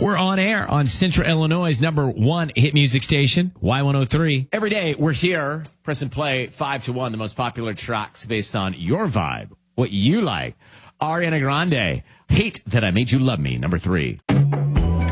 We're on air on Central Illinois' #1 hit music station, Y103. Every day we're here, press and play 5 to 1, the most popular tracks based on your vibe, what you like. Ariana Grande, Hate That I Made You Love Me, #3.